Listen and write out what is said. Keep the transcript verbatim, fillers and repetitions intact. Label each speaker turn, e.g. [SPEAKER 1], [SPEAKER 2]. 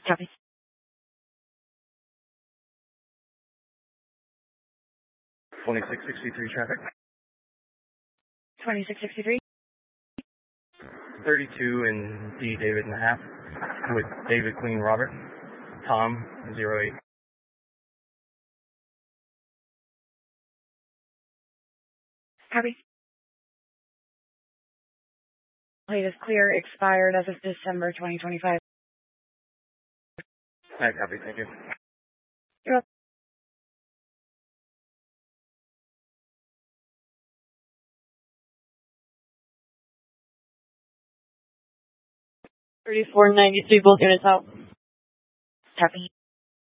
[SPEAKER 1] Copy.
[SPEAKER 2] twenty-six sixty-three traffic.
[SPEAKER 1] twenty-six sixty-three.
[SPEAKER 2] thirty-two and D David and a half with David Queen Robert. Tom zero eight.
[SPEAKER 1] Copy. Plate is clear, expired as of December twenty twenty-five.
[SPEAKER 2] Alright, copy, thank you.
[SPEAKER 1] You're welcome.
[SPEAKER 3] thirty-four ninety-three, both units out.
[SPEAKER 1] Copy.